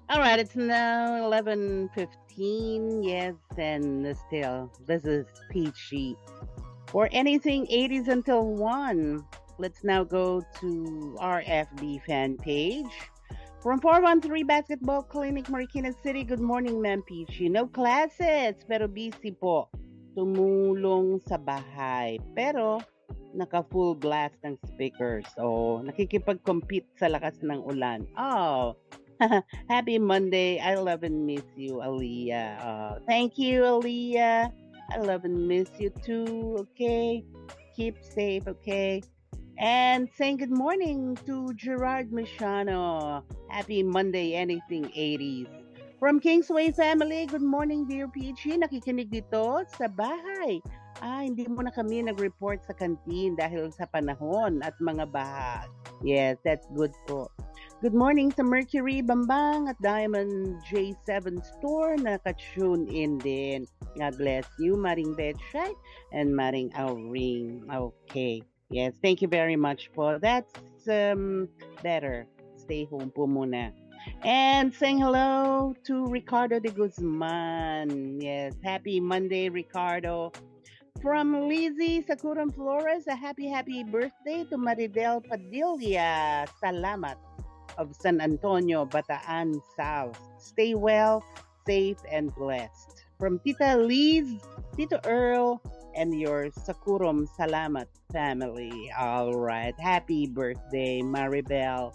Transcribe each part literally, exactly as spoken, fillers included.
All right, it's now eleven fifteen. Yes, and still, this is Peachy. For anything eighties until one, let's now go to our F B fan page. From four one three Basketball Clinic, Marikina City, good morning, Ma'am Peachy. No classes, pero busy po. Tumulong sa bahay. Pero, naka-full blast ng speakers. So, nakikipag-compete sa lakas ng ulan. Oh, happy Monday. I love and miss you, Aliyah. Uh, thank you, Aliyah. I love and miss you too, okay? Keep safe, okay? And saying good morning to Gerard Michano. Happy Monday, anything eighties. From Kingsway family, good morning dear Peachy. Nakikinig dito sa bahay. Ah, hindi mo na kami nag-report sa kantin dahil sa panahon at mga baha. Yes, that's good po. Good morning sa Mercury Bambang at Diamond J seven Store na ka-tune in din. God bless you, Maring Betchay and Maring Auring. Okay. Yes, thank you very much po. That's um, better. Stay home po muna. And saying hello to Ricardo de Guzman. Yes, happy Monday, Ricardo. From Lizzie Sakuran Flores, a happy, happy birthday to Maridel Padilla. Salamat of San Antonio, Bataan South. Stay well, safe, and blessed. From Tita Liz, Tito Earl, and your Sakurum Salamat family. All right. Happy birthday, Maribel.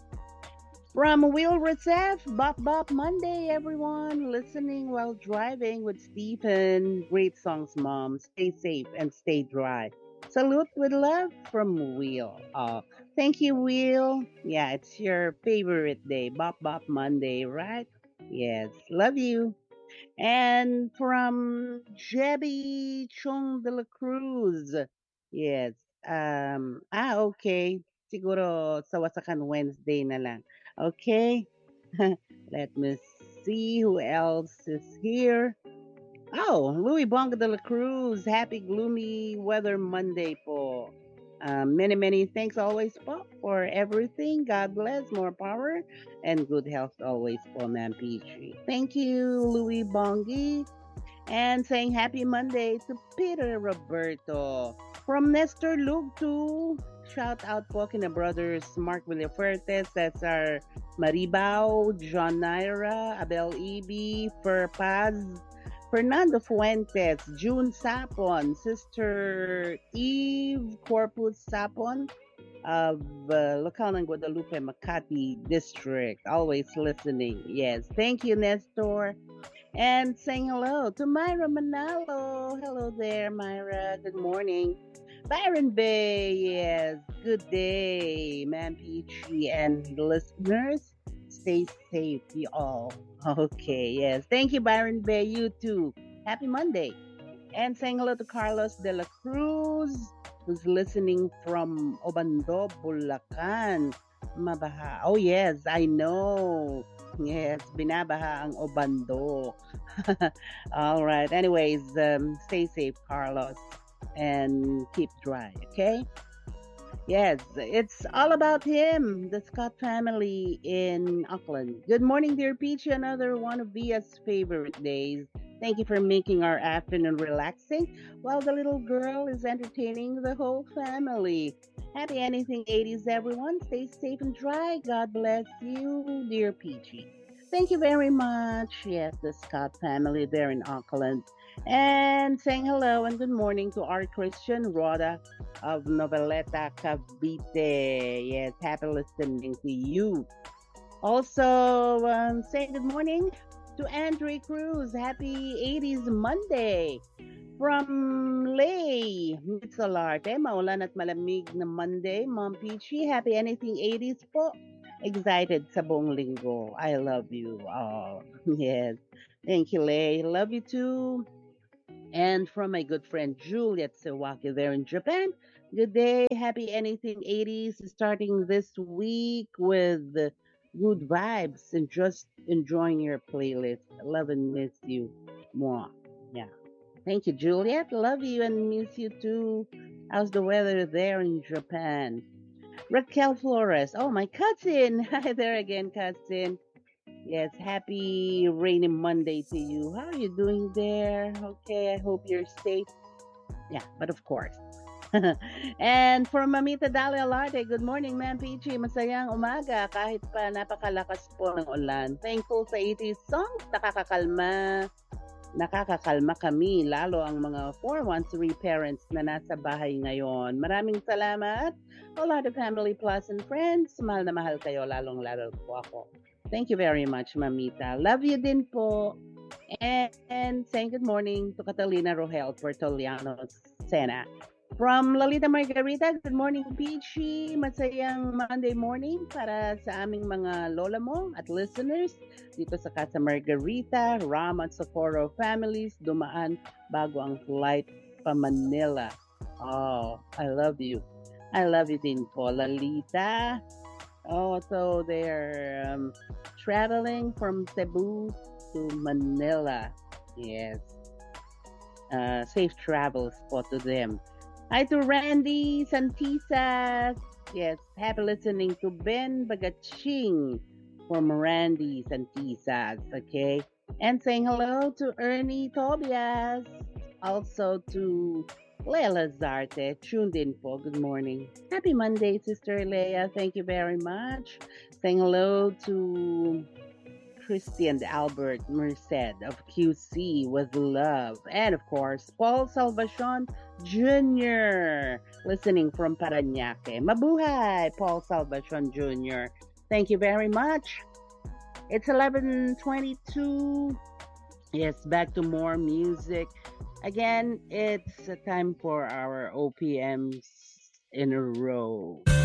From Will Recef, Bop Bop Monday, everyone. Listening while driving with Stephen. Great songs, Mom. Stay safe and stay dry. Salute with love from Will. Oh, thank you, Will. Yeah, it's your favorite day, Bop Bop Monday, right? Yes, love you. And from Jebby Chung de la Cruz. Yes. Um, ah, okay. Siguro sa Wasakan Wednesday na lang. Okay. Let me see who else is here. Oh, Louis Bonga de la Cruz. Happy gloomy weather Monday po. Um, many, many thanks always po for everything. God bless, more power, and good health always po, Ma'am Peachy. Thank you, Louis Bongi. And saying happy Monday to Peter Roberto. From Nestor Lug to shout out po kina brothers Mark Villafuerte, Cesar Maribao, John Naira, Abel Ibi, Fer Paz, Fernando Fuentes, June Sapon, Sister Eve Corpus Sapon of uh, Local ng Guadalupe, Makati District. Always listening. Yes. Thank you, Nestor. And saying hello to Myra Manalo. Hello there, Myra. Good morning. Byron Bay, yes. Good day, Ma'am Peachy and listeners. Stay safe, you all. Okay, yes. Thank you, Byron Bay. You too. Happy Monday. And saying hello to Carlos de la Cruz, who's listening from Obando, Bulacan. Mabaha. Oh, yes, I know. Yes, binabaha ang Obando. All right. Anyways, um, stay safe, Carlos, and keep dry, okay? Yes, it's all about him, the Scott family in Auckland. Good morning, dear Peachy. Another one of Via's favorite days. Thank you for making our afternoon relaxing while the little girl is entertaining the whole family. Happy anything eighties, everyone. Stay safe and dry. God bless you, dear Peachy. Thank you very much. Yes, the Scott family there in Auckland. And saying hello and good morning to our Christian Rhoda of Noveleta Cavite. Yes, happy listening to you. Also, um, saying good morning to Andre Cruz. Happy eighties Monday. From Lay, Mitsalarte, maulan at malamig na Monday. Mom Peachy, happy anything eighties po. Excited sa buong linggo. I love you. Oh, yes. Thank you, Lay. Love you too. And from my good friend Juliet Sawaki there in Japan. Good day, happy anything eighties, starting this week with good vibes and just enjoying your playlist. Love and miss you more. Yeah. Thank you, Juliet. Love you and miss you too. How's the weather there in Japan? Raquel Flores. Oh, my cousin. Hi there again, cousin. Yes, happy rainy Monday to you. How are you doing there? Okay, I hope you're safe. Yeah, but of course. And for Mamita Dali Alarte, good morning, Ma'am Peachy. Masayang umaga kahit pa napakalakas po ng ulan. Thankful sa eighties songs, nakakakalma, nakakakalma kami, lalo ang mga four one three parents na nasa bahay ngayon. Maraming salamat. A lot of family plus and friends. Mahal na mahal kayo, lalong-lalo po ako. Thank you very much, Mamita. Love you din po. And, and saying good morning to Catalina Rogel Portoliano Sena. From Lolita Margarita, good morning, Peachy. Masayang Monday morning para sa aming mga lola mo at listeners dito sa Casa Margarita, Ram at Socorro families dumaan bago ang flight pa Manila. Oh, I love you. I love you din po, Lalita. Oh, so they're um, traveling from Cebu to Manila. Yes. Uh, safe travels po to them. Hi to Randy Santisa. Yes, happy listening to Ben Bagaching from Randy Santisas. Okay. And saying hello to Ernie Tobias. Also to Leila Zarte. Tuned in po. Good morning. Happy Monday, Sister Leia. Thank you very much. Saying hello to Christian Albert Merced of Q C with love. And of course, Paul Salvacion Junior listening from Paranaque. Mabuhay, Paul Salvacion Junior Thank you very much. It's eleven twenty-two. Yes, back to more music. Again, it's a time for our O P Ms in a row.